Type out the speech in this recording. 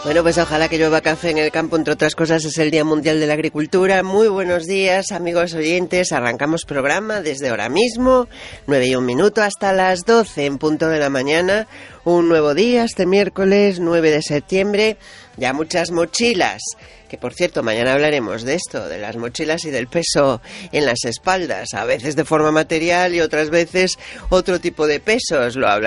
Bueno, pues ojalá que llueva café en el campo, entre otras cosas es el Día Mundial de la Agricultura. Muy buenos días, amigos oyentes, arrancamos programa desde ahora mismo, 9:01 hasta las 12 en punto de la mañana, un nuevo día, este miércoles 9 de septiembre, ya muchas mochilas, que por cierto, mañana hablaremos de esto, de las mochilas y del peso en las espaldas, a veces de forma material y otras veces otro tipo de pesos, lo hablaremos.